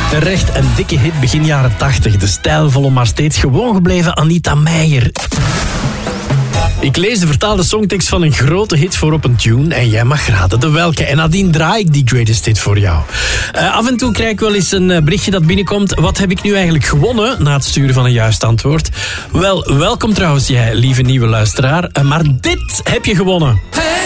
Terecht een dikke hit begin jaren 80. De stijlvolle, maar steeds gewoon gebleven Anita Meijer. Ik lees de vertaalde songtekst van een grote hit voor op een tune en jij mag raden de welke. En nadien draai ik die greatest hit voor jou. Af en toe krijg ik wel eens een berichtje dat binnenkomt. Wat heb ik nu eigenlijk gewonnen na het sturen van een juist antwoord? Wel, welkom trouwens jij, lieve nieuwe luisteraar. Maar dit heb je gewonnen. Hey!